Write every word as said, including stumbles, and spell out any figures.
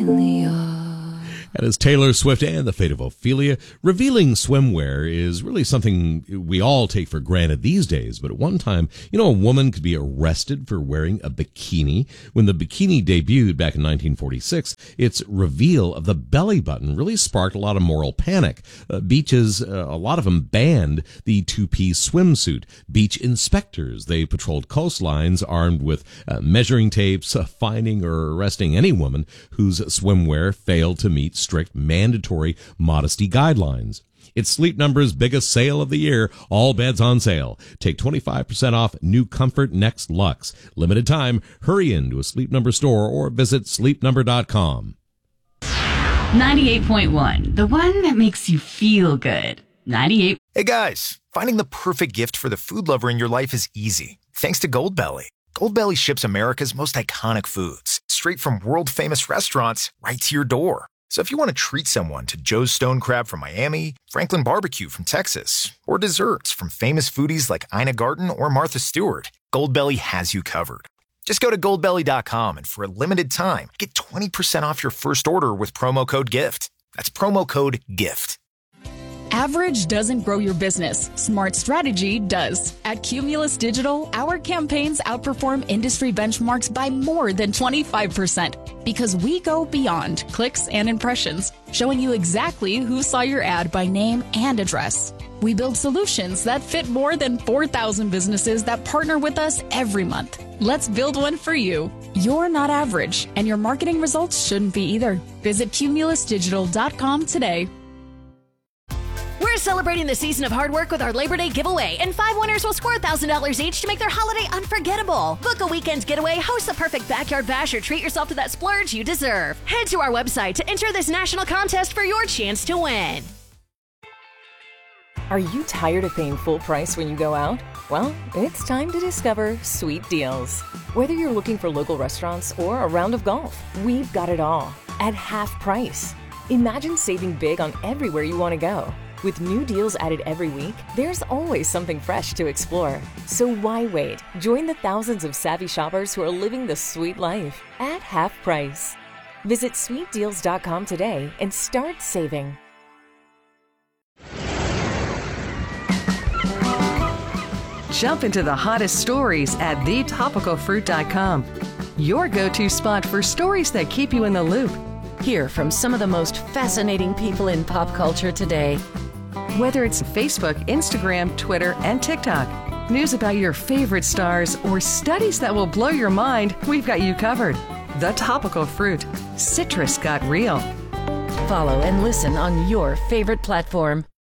Ophelia. That is Taylor Swift and The Fate of Ophelia. Revealing swimwear is really something we all take for granted these days, but at one time, you know, a woman could be arrested for wearing a bikini. When the bikini debuted back in nineteen forty-six, its reveal of the belly button really sparked a lot of moral panic. Uh, beaches, uh, a lot of them banned the two-piece swimsuit. Beach inspectors, they patrolled coastlines armed with uh, measuring tapes, uh, finding or arresting any woman whose swimwear failed to meet strict mandatory modesty guidelines. It's Sleep Number's biggest sale of the year. All beds on sale. Take twenty-five percent off new Comfort Next Luxe. Limited time. Hurry into a Sleep Number store or visit sleep number dot com. ninety-eight point one, the one that makes you feel good. ninety-eight. Hey guys, finding the perfect gift for the food lover in your life is easy. Thanks to Goldbelly. Goldbelly ships America's most iconic foods straight from world-famous restaurants right to your door. So if you want to treat someone to Joe's Stone Crab from Miami, Franklin Barbecue from Texas, or desserts from famous foodies like Ina Garten or Martha Stewart, Goldbelly has you covered. Just go to goldbelly dot com and for a limited time, get twenty percent off your first order with promo code GIFT. That's promo code GIFT. Average doesn't grow your business. Smart strategy does. At Cumulus Digital, our campaigns outperform industry benchmarks by more than twenty-five percent because we go beyond clicks and impressions, showing you exactly who saw your ad by name and address. We build solutions that fit more than four thousand businesses that partner with us every month. Let's build one for you. You're not average, and your marketing results shouldn't be either. Visit cumulus digital dot com today. We're celebrating the season of hard work with our Labor Day giveaway, and five winners will score one thousand dollars each to make their holiday unforgettable. Book a weekend getaway, host the perfect backyard bash, or treat yourself to that splurge you deserve. Head to our website to enter this national contest for your chance to win. Are you tired of paying full price when you go out? Well, it's time to discover Sweet Deals. Whether you're looking for local restaurants or a round of golf, we've got it all at half price. Imagine saving big on everywhere you want to go. With new deals added every week, there's always something fresh to explore. So why wait? Join the thousands of savvy shoppers who are living the sweet life at half price. Visit sweet deals dot com today and start saving. Jump into the hottest stories at the topical fruit dot com. Your go-to spot for stories that keep you in the loop. Hear from some of the most fascinating people in pop culture today. Whether it's Facebook, Instagram, Twitter, and TikTok, news about your favorite stars, or studies that will blow your mind, we've got you covered. The Topical Fruit. Citrus got real. Follow and listen on your favorite platform.